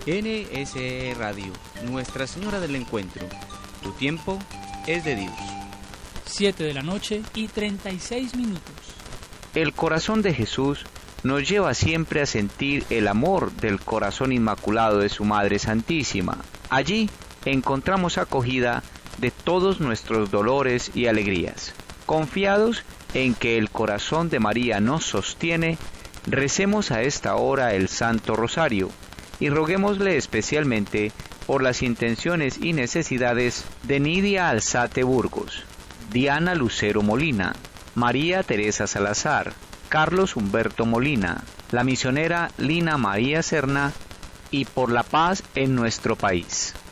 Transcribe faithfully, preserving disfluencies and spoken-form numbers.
N S E Radio, Nuestra Señora del Encuentro. Tu tiempo es de Dios. siete de la noche y treinta y seis minutos. El corazón de Jesús nos lleva siempre a sentir el amor del corazón inmaculado de su Madre Santísima. Allí encontramos acogida de todos nuestros dolores y alegrías. Confiados en que el corazón de María nos sostiene, recemos a esta hora el Santo Rosario y roguémosle especialmente por las intenciones y necesidades de Nidia Alzate Burgos, Diana Lucero Molina, María Teresa Salazar, Carlos Humberto Molina, la misionera Lina María Serna y por la paz en nuestro país.